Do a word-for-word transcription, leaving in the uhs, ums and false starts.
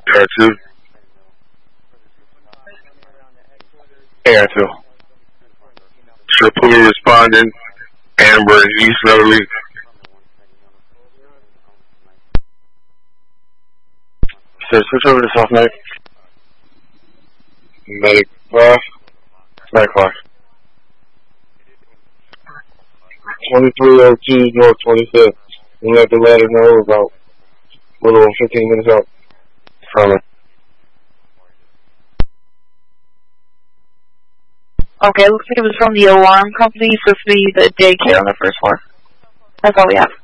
Air two. Air two. Triple responding. Amber East Rotary. Sir, switch over to South Medic. Medic five. Medic five. twenty-three oh two North twenty-fifth. And let the ladder know about a little over fifteen minutes out. From it. Okay, looks like it was from the alarm company, supposed to be the daycare on the first floor. That's all we have.